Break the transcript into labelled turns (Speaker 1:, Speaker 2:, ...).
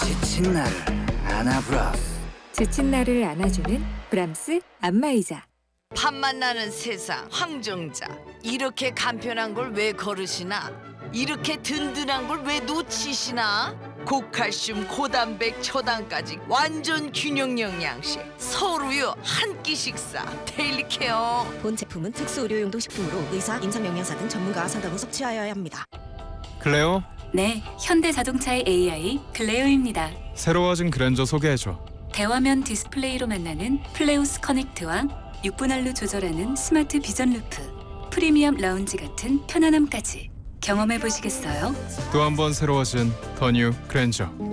Speaker 1: 지친 나를 안아브라스.
Speaker 2: 지친 나를 안아주는 브람스 안마의자.
Speaker 3: 밥맛 나는 세상 황정자. 이렇게 간편한 걸 왜 거르시나? 이렇게 든든한 걸 왜 놓치시나? 고칼슘, 고단백, 초당까지 완전 균형 영양식. 서울우유 한 끼 식사. 데일리 케어.
Speaker 4: 본 제품은 특수 의료용도 식품으로 의사, 임상영양사 등 전문가 상담 후 섭취하여야 합니다.
Speaker 5: 클레오,
Speaker 6: 네, 현대자동차의 AI 클레오입니다.
Speaker 5: 새로워진 그랜저 소개해줘.
Speaker 6: 대화면 디스플레이로 만나는 플레우스 커넥트와 6분 할로 조절하는 스마트 비전 루프, 프리미엄 라운지 같은 편안함까지 경험해 보시겠어요?
Speaker 5: 또 한 번 새로워진 더 뉴 그랜저.